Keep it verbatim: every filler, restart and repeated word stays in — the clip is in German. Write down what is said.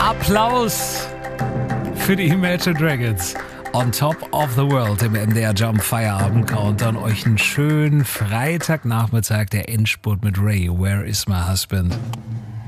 Applaus für die Imagine Dragons. On Top of the World im M D R Jump Feierabend Countdown. Euch einen schönen Freitagnachmittag, der Endspurt mit Ray. Where is my husband?